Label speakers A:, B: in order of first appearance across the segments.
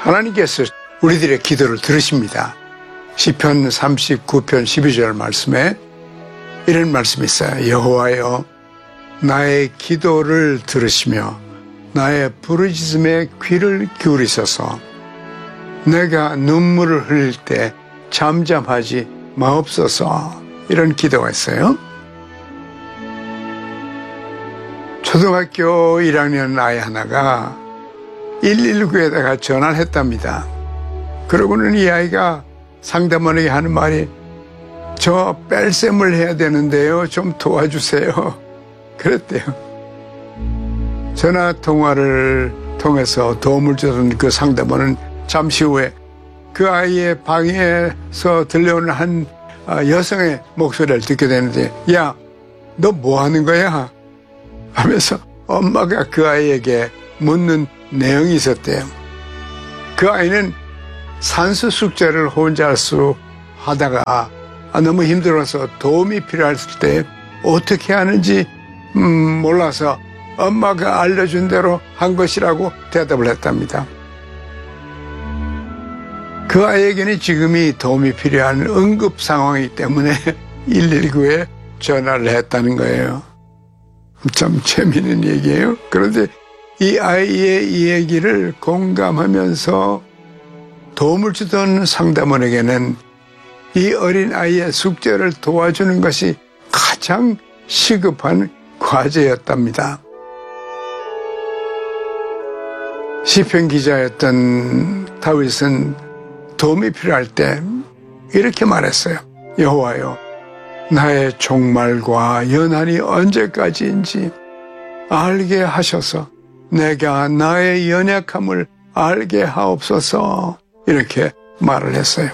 A: 하나님께서 우리들의 기도를 들으십니다. 시편 39편 12절 말씀에 이런 말씀이 있어요. 여호와여, 나의 기도를 들으시며 나의 부르짖음에 귀를 기울이소서. 내가 눈물을 흘릴 때 잠잠하지 마옵소서. 이런 기도가 있어요. 초등학교 1학년 아이 하나가 119에다가 전화를 했답니다. 그러고는 이 아이가 상담원에게 하는 말이 저 뺄셈을 해야 되는데요. 좀 도와주세요. 그랬대요. 전화 통화를 통해서 도움을 주던 그 상담원은 잠시 후에 그 아이의 방에서 들려오는 한 여성의 목소리를 듣게 되는데, 야, 너 뭐 하는 거야? 하면서 엄마가 그 아이에게 묻는 내용이 있었대요. 그 아이는 산수 숙제를 혼자 할 수 하다가 너무 힘들어서 도움이 필요할 때 어떻게 하는지 몰라서 엄마가 알려준 대로 한 것이라고 대답을 했답니다. 그 아이에게는 지금이 도움이 필요한 응급 상황이기 때문에 119에 전화를 했다는 거예요. 참 재미있는 얘기예요. 그런데 이 아이의 이 얘기를 공감하면서 도움을 주던 상담원에게는 이 어린 아이의 숙제를 도와주는 것이 가장 시급한 과제였답니다. 시편 기자였던 다윗은 도움이 필요할 때 이렇게 말했어요. 여호와여, 나의 종말과 연한이 언제까지인지 알게 하셔서 내가 나의 연약함을 알게 하옵소서. 이렇게 말을 했어요.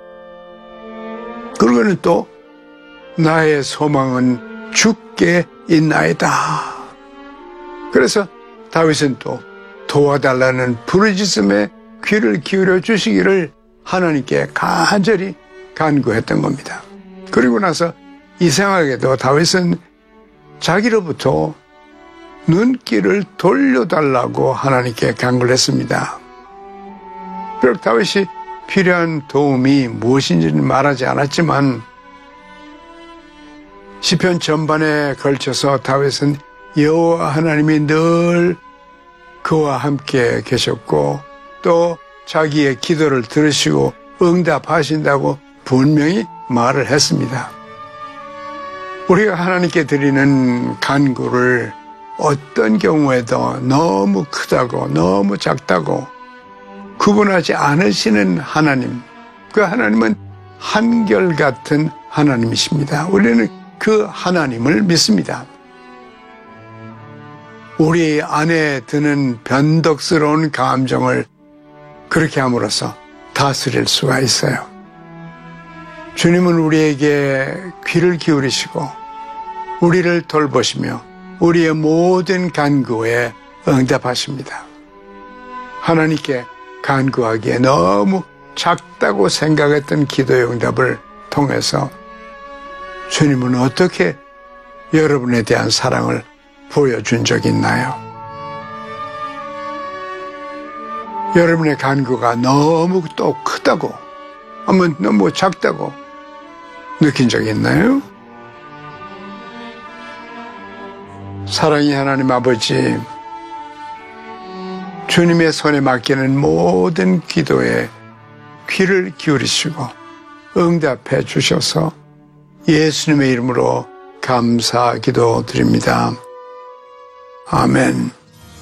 A: 그러고는 또 나의 소망은 주께 있나이다. 그래서 다윗은 또 도와달라는 부르짖음에 귀를 기울여 주시기를 하나님께 간절히 간구했던 겁니다. 그리고 나서 이상하게도 다윗은 자기로부터 눈길을 돌려달라고 하나님께 간구를 했습니다. 비록 다윗이 필요한 도움이 무엇인지는 말하지 않았지만 시편 전반에 걸쳐서 다윗은 여호와 하나님이 늘 그와 함께 계셨고 또 자기의 기도를 들으시고 응답하신다고 분명히 말을 했습니다. 우리가 하나님께 드리는 간구를 어떤 경우에도 너무 크다고 너무 작다고 구분하지 않으시는 하나님, 그 하나님은 한결같은 하나님이십니다. 우리는 그 하나님을 믿습니다. 우리 안에 드는 변덕스러운 감정을 그렇게 함으로써 다스릴 수가 있어요. 주님은 우리에게 귀를 기울이시고 우리를 돌보시며 우리의 모든 간구에 응답하십니다. 하나님께 간구하기에 너무 작다고 생각했던 기도의 응답을 통해서 주님은 어떻게 여러분에 대한 사랑을 보여준 적이 있나요? 여러분의 간구가 너무 또 크다고, 아니면 너무 작다고 느낀 적이 있나요? 사랑의 하나님 아버지, 주님의 손에 맡기는 모든 기도에 귀를 기울이시고 응답해 주셔서 예수님의 이름으로 감사 기도드립니다. 아멘.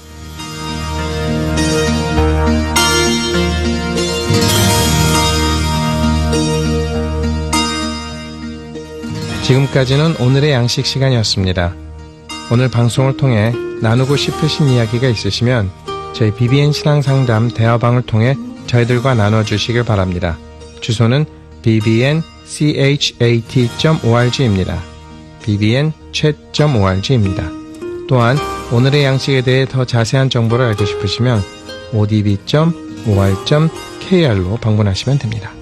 B: 지금까지는 오늘의 양식 시간이었습니다. 오늘 방송을 통해 나누고 싶으신 이야기가 있으시면 저희 BBN 신앙상담 대화방을 통해 저희들과 나눠주시길 바랍니다. 주소는 bbnchat.org입니다. bbnchat.org입니다. 또한 오늘의 양식에 대해 더 자세한 정보를 알고 싶으시면 odb.or.kr로 방문하시면 됩니다.